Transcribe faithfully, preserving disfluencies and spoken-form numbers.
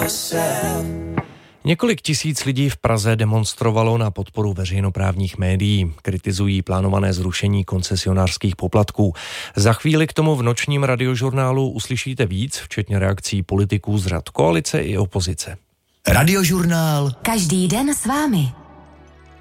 Několik tisíc lidí v Praze demonstrovalo na podporu veřejnoprávních médií. Kritizují plánované zrušení koncesionářských poplatků. Za chvíli k tomu v nočním radiožurnálu uslyšíte víc, včetně reakcí politiků z řad koalice i opozice. Radiožurnál. Každý den s vámi.